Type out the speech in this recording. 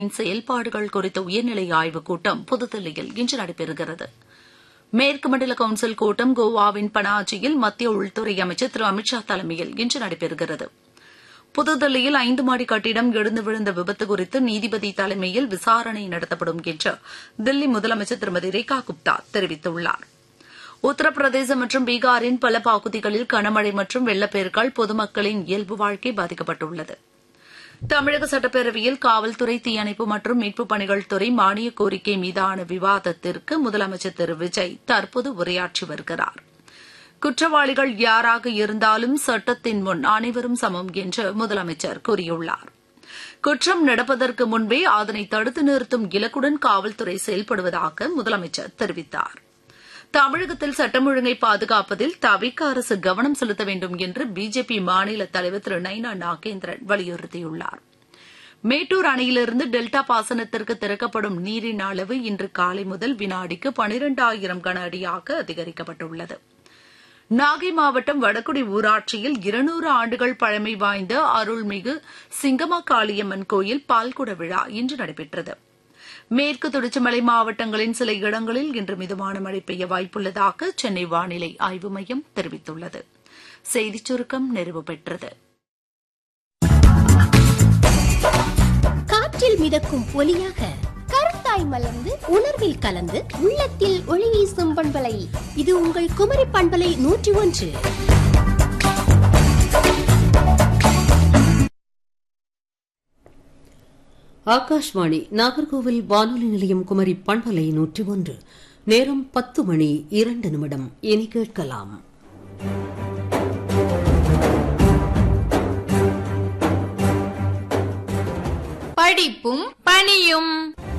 செயல்பாடுகள் குறித்த உயர்நிலை ஆய்வுக் கூட்டம் புதுதில்லியில் இன்று நடைபெறுகிறது. மேற்கு மண்டல கவுன்சில் கூட்டம் கோவாவின் பனாஜியில் மத்திய உள்துறை அமைச்சர் திரு அமித் ஷா தலைமையில் இன்று நடைபெறுகிறது. புதுதில்லியில் 5 மாடி கட்டிடம் இடிந்து விழுந்த விபத்து குறித்து நீதிபதி தலைமையில் விசாரணை நடத்தப்படும் என்று தில்லி முதலமைச்சர் திருமதி ரேகா குப்தா தெரிவித்துள்ளார். உத்தரப்பிரதேசம் மற்றும் பீகாரின் பல பகுதிகளில் கனமழை மற்றும் வெள்ளப்பெருக்கால் பொதுமக்களின் இயல்பு வாழ்க்கை பாதிக்கப்பட்டுள்ளது. தமிழக சட்டப்பேரவையில் காவல்துறை, தீயணைப்பு மற்றும் மீட்புப் பணிகள் துறை மானிய கோரிக்கை மீதான விவாதத்திற்கு முதலமைச்சர் திரு விஜய் தற்போது உரையாற்றி வருகிறார். குற்றவாளிகள் யாராக இருந்தாலும் சட்டத்தின் முன் அனைவரும் சமம் என்று முதலமைச்சர் கூறியுள்ளார். குற்றம் நடப்பதற்கு முன்பே அதனை தடுத்து நிறுத்தும் இலக்குடன் காவல்துறை செயல்படுவதாக முதலமைச்சர் தெரிவித்தார். தமிழகத்தில் சட்டம் ஒழுங்கை பாதுகாப்பதில் தவிக அரசு கவனம் செலுத்த வேண்டும் என்று பிஜேபி மாநில தலைவர் திரு நைனா நாகேந்திரன் வலியுறுத்தியுள்ளார். மேட்டூர் அணையிலிருந்து டெல்டா பாசனத்திற்கு திறக்கப்படும் நீரின் அளவு இன்று காலை முதல் வினாடிக்கு 12,000 கன அடியாக அதிகரிக்கப்பட்டுள்ளது. நாகை மாவட்டம் வடகுடி ஊராட்சியில் 200 ஆண்டுகள் பழமை வாய்ந்த அருள்மிகு சிங்கமாகாளியம்மன் கோயில் பால்குட விழா இன்று நடைபெற்றது. மேற்கு தொடர்ச்சி மலை மாவட்டங்களின் சில இடங்களில் இன்று மிதமான மழை பெய்ய வாய்ப்புள்ளதாக சென்னை வானிலை ஆய்வு மையம் தெரிவித்துள்ளது. செய்திச் சுருக்கம் நிறைவு பெற்றது. காற்றில் மிதக்கும் ஒலியாக கருத்தாய் மலர்ந்து உணர்வில் கலந்து உள்ளத்தில் ஒளி வீசும் பண்பலை இது உங்கள் குமரி பண்பலை 101. ஆகாஷ்வாணி நாகர்கோவில் வானொலி நிலையம் குமரி பண்பலை 101. நேரம் 10 மணி 2 நிமிடம். இனி கேட்கலாம் படிப்பும் பணியும்.